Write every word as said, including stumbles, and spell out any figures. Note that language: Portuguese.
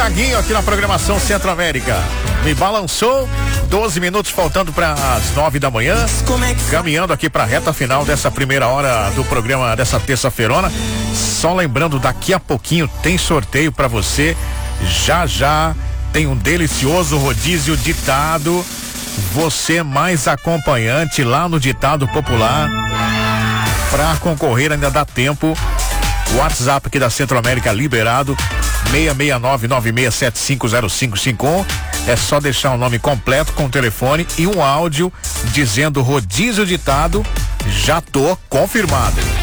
Taguinho aqui na programação Centro-América. Me balançou, doze minutos faltando para as nove da manhã. Caminhando aqui para a reta final dessa primeira hora do programa dessa terça-feirona. Só lembrando, daqui a pouquinho tem sorteio para você. Já já tem um delicioso rodízio ditado. Você mais acompanhante lá no ditado popular. Para concorrer ainda dá tempo. O WhatsApp aqui da Centro-América liberado, seis seis nove nove seis sete cinco zero cinco cinco um. É só deixar o nome completo com o telefone e um áudio dizendo rodízio ditado. Já tô confirmado.